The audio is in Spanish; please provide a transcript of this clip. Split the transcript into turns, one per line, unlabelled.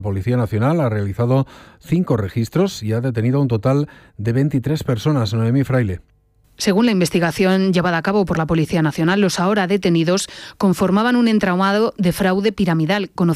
Policía Nacional ha realizado 5 registros y ha detenido a un total de 23 personas. Noemí Fraile.
Según la investigación llevada a cabo por la Policía Nacional, los ahora detenidos conformaban un entramado de fraude piramidal,